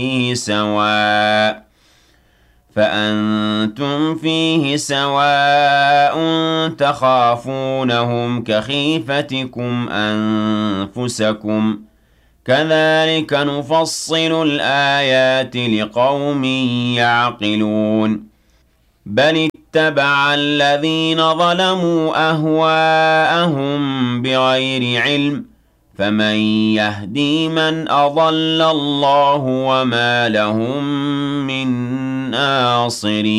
فيه سواء فأنتم فيه سواء تخافونهم كخيفتكم أنفسكم كذلك نفصل الآيات لقوم يعقلون بل اتبع الذين ظلموا أهواءهم بغير علم فمن يهدي من أضل الله وما لهم من ناصرين